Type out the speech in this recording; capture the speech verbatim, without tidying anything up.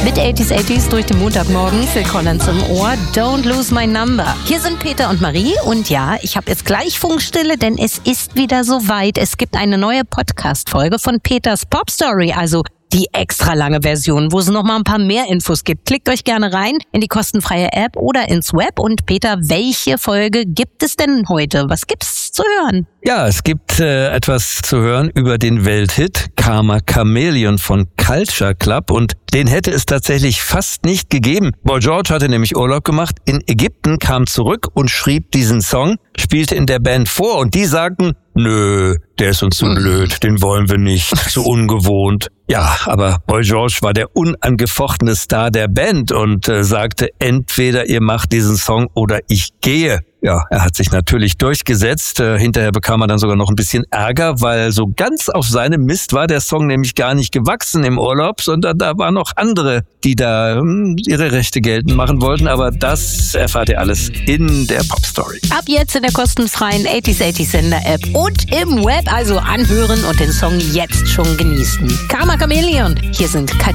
Mit achtziger achtziger durch den Montagmorgen, Phil Collins im Ohr, Don't Lose My Number. Hier sind Peter und Marie und ja, ich habe jetzt gleich Funkstille, denn es ist wieder soweit. Es gibt eine neue Podcast-Folge von Peters Pop Story, also die extra lange Version, wo es noch mal ein paar mehr Infos gibt. Klickt euch gerne rein in die kostenfreie App oder ins Web. Und Peter, welche Folge gibt es denn heute? Was gibt's zu hören? Ja, es gibt äh, etwas zu hören über den Welthit Karma Chameleon von Culture Club und den hätte es tatsächlich fast nicht gegeben. Boy George hatte nämlich Urlaub gemacht in Ägypten, kam zurück und schrieb diesen Song, spielte in der Band vor und die sagten, nö, der ist uns zu blöd, den wollen wir nicht, zu ungewohnt. Ja, aber Boy George war der unangefochtene Star der Band und äh, sagte, entweder ihr macht diesen Song oder ich gehe. Ja, er hat sich natürlich durchgesetzt. Äh, hinterher bekam er dann sogar noch ein bisschen Ärger, weil so ganz auf seinem Mist war der Song nämlich gar nicht gewachsen im Urlaub, sondern da waren noch andere, die da hm, ihre Rechte geltend machen wollten. Aber das erfahrt ihr alles in der Pop Story. Ab jetzt in der kostenfreien achtziger achtziger Sender App und im Web, also anhören und den Song jetzt schon genießen. Karma Chameleon, hier sind Katja